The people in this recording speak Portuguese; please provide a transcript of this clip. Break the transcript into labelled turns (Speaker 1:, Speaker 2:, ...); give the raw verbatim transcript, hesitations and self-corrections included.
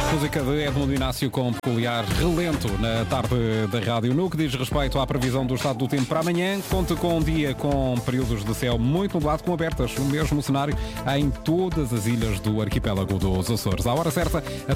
Speaker 1: Música de Edmundo Inácio com peculiar relento na tarde da Rádio. No que diz respeito à previsão do estado do tempo para amanhã, conta com um dia com períodos de céu muito nublado com abertas. O mesmo cenário em todas as ilhas do arquipélago dos Açores. À hora certa,